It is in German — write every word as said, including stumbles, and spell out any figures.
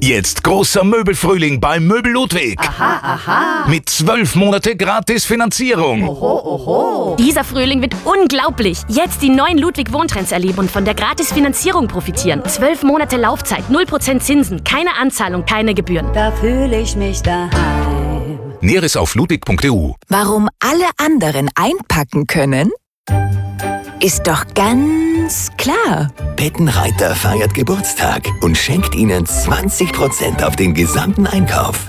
Jetzt großer Möbelfrühling bei Möbel Ludwig. Aha, aha. Mit zwölf Monate gratis Finanzierung. Oho, oho. Dieser Frühling wird unglaublich. Jetzt die neuen Ludwig Wohntrends erleben und von der gratis Finanzierung profitieren. Zwölf Monate Laufzeit, null Prozent Zinsen, keine Anzahlung, keine Gebühren. Da fühle ich mich daheim. Näheres auf ludwig punkt e u. Warum alle anderen einpacken können? Ist doch ganz klar. Bettenreiter feiert Geburtstag und schenkt Ihnen zwanzig Prozent auf den gesamten Einkauf.